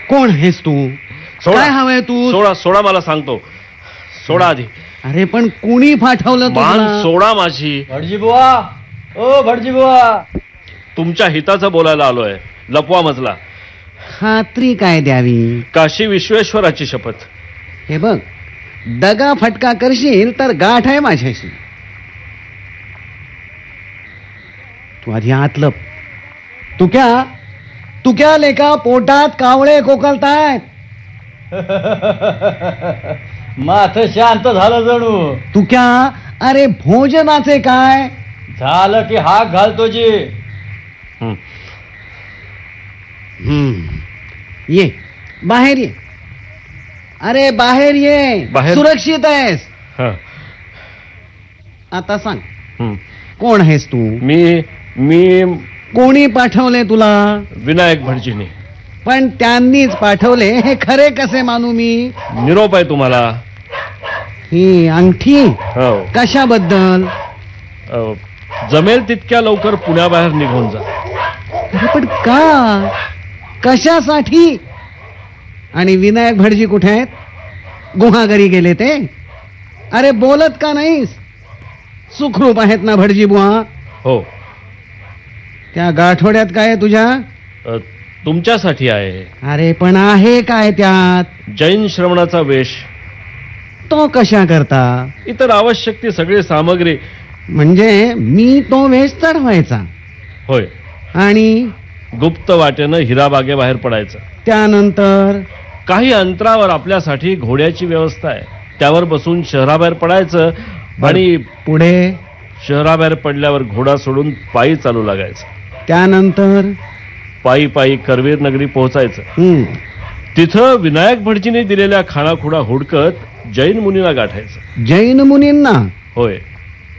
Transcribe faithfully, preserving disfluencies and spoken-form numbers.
कोण आहेस तू? काय हवंय तू? सोडा सोडा, मला सांगतो. सोडा आधी. अरे पण कुणी पाठवलं मान तुला? सोडा माझी. भटजी बुवा, ओ भटजी बुवा. तुमच्या हिताचं बोलायला आलोय. लपवा मजला. खात्री काय द्यावी? काशी विश्वेश्वराची शपथ. हे बघ, दगा फटका करशील तर गाठ आहे माझ्याशी. तू आधी आत लप. तू क्या तू क्या लेका पोटात कावळे कोकलतायत. माथ शांत झालं जणू. तू क्या? अरे भोजनाचे काय झालं की हाक घालतो जी. हं. हम्म ये बाहेर ये. अरे बाहेर ये. बाहेर? सुरक्षित आहेस. हं. आता सांग, हं. कोण आहेस तू? मी मी कोणी पाठवले तुला? विनायक भटजीने. पण त्यांनीच पाठवले हे खरे कसे मानू मी? निरोप आहे तुम्हाला. ही अंगठी हो. कशाबद्दल? अ, जमेल तितक्या लवकर पुण्याबाहेर निघून जा. अरे पण का? कशासाठी? आणि विनायक भटजी कुठे आहेत? गुहागरी गेले ते? अरे बोलत का नाहीस? सुखरूप आहेत ना भटजी बुवा? हो. त्या गाठोड्यात काय आहे तुझ्या? अ, तुमच्यासाठी आहे. अरे पण आहे काय त्यात? जैन श्रवणाचा वेश, तो कशा करता? इतर आवश्यक ती सगळी सामग्री. म्हणजे मी तो वेश चढवायचा होय. आणि गुप्त वाटेनं हिराबागेबाहेर पडायचं. त्यानंतर काही अंतरावर आपल्यासाठी घोड्याची व्यवस्था आहे. त्यावर बसून शहराबाहेर पडायचं आणि पुढे शहराबाहेर पडल्यावर घोडा सोडून पायी चालू लागायचं. त्यानंतर पायी पायी करवीर नगरी पोहोचायचं. हम्म तिथं विनायक भटजीने दिलेल्या खाणाखुणा हुडकत जैन मुनीला गाठायचं. जैन मुनींना? होय.